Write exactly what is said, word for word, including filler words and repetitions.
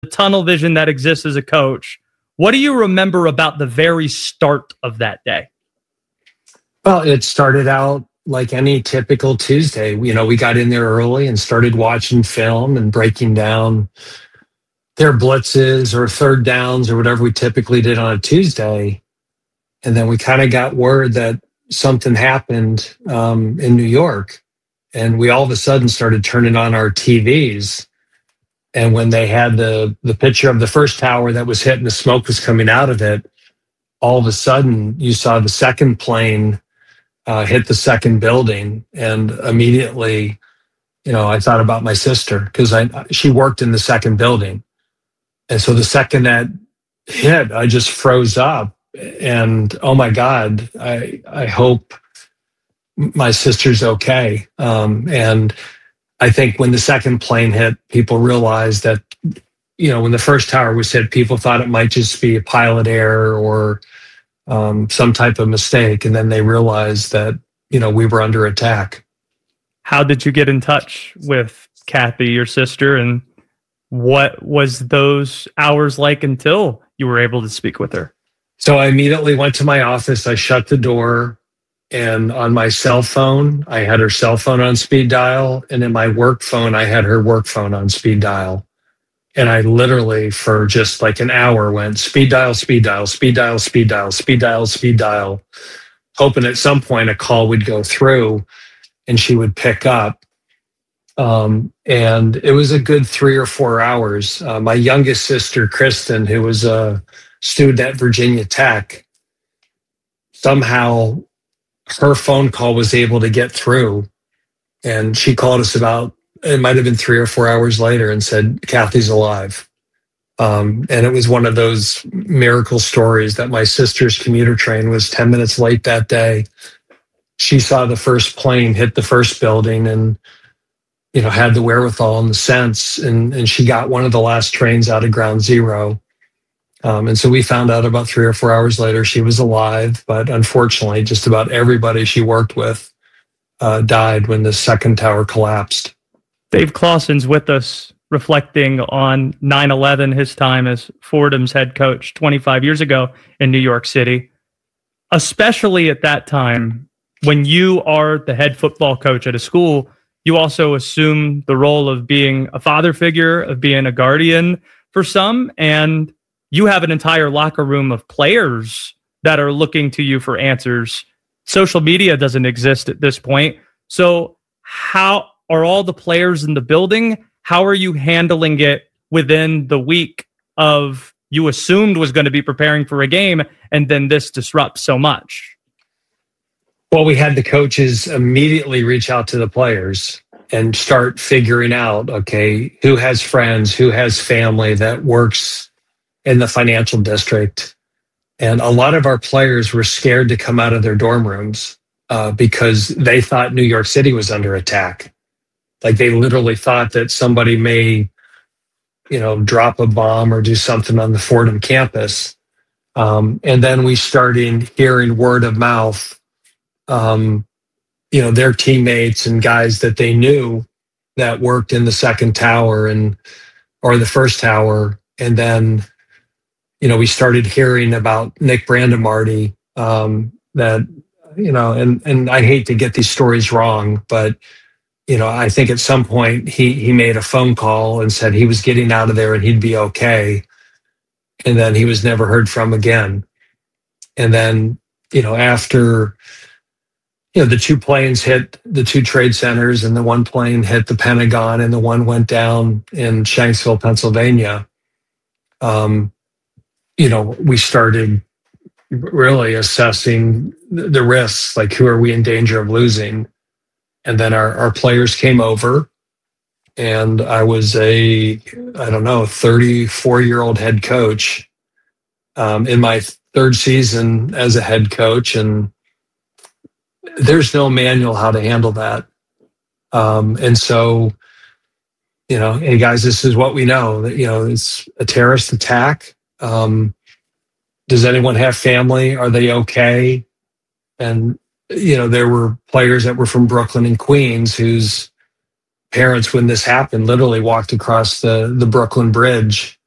tunnel vision that exists as a coach, what do you remember about the very start of that day? Well, it started out like any typical Tuesday. You know, we got in there early and started watching film and breaking down their blitzes or third downs or whatever we typically did on a Tuesday. And then we kind of got word that something happened um, in New York. And we all of a sudden started turning on our T Vs. And when they had the, the picture of the first tower that was hit and the smoke was coming out of it, all of a sudden you saw the second plane uh, hit the second building. And immediately, you know, I thought about my sister because I she worked in the second building. And so the second that hit, I just froze up. And oh my God, I I hope my sister's okay. Um, and I think when the second plane hit, people realized that, you know, when the first tower was hit, people thought it might just be a pilot error or um, some type of mistake. And then they realized that, you know, we were under attack. How did you get in touch with Kathy, your sister, and what was those hours like until you were able to speak with her? So I immediately went to my office. I shut the door. And on my cell phone, I had her cell phone on speed dial. And in my work phone, I had her work phone on speed dial. And I literally, for just like an hour, went speed dial, speed dial, speed dial, speed dial, speed dial, speed dial, hoping at some point a call would go through and she would pick up. Um, and it was a good three or four hours. Uh, my youngest sister, Kristen, who was a student at Virginia Tech, somehow her phone call was able to get through. And she called us about, it might have been three or four hours later and said, Kathy's alive. Um, and it was one of those miracle stories that my sister's commuter train was ten minutes late that day. She saw the first plane hit the first building and, you know, had the wherewithal and the sense. And, and she got one of the last trains out of ground zero. Um, and so we found out about three or four hours later she was alive, but unfortunately, just about everybody she worked with uh, died when the second tower collapsed. Dave Clawson's with us, reflecting on nine eleven, his time as Fordham's head coach twenty-five years ago in New York City. Especially at that time, when you are the head football coach at a school, you also assume the role of being a father figure, of being a guardian for some, and you have an entire locker room of players that are looking to you for answers. Social media doesn't exist at this point. So how are all the players in the building? How are you handling it within the week of you assumed was going to be preparing for a game and then this disrupts so much? Well, we had the coaches immediately reach out to the players and start figuring out, okay, who has friends, who has family that works in the financial district. And a lot of our players were scared to come out of their dorm rooms uh, because they thought New York City was under attack. Like they literally thought that somebody may, you know, drop a bomb or do something on the Fordham campus. Um, and then we started hearing word of mouth, um, you know, their teammates and guys that they knew that worked in the second tower and or the first tower. And then, you know, we started hearing about Nick Brandemarty, um, that, you know, and, and I hate to get these stories wrong, but, you know, I think at some point he, he made a phone call and said he was getting out of there and he'd be okay. And then he was never heard from again. And then, you know, after, you know, the two planes hit the two trade centers and the one plane hit the Pentagon and the one went down in Shanksville, Pennsylvania. Um, you know, we started really assessing the risks, like who are we in danger of losing? And then our, our players came over and I was a, I don't know, thirty-four-year-old head coach um, in my third season as a head coach. And there's no manual how to handle that. Um, and so, you know, hey guys, this is what we know. That, you know, it's a terrorist attack. Um, does anyone have family? Are they okay? And, you know, there were players that were from Brooklyn and Queens whose parents, when this happened, literally walked across the, the Brooklyn Bridge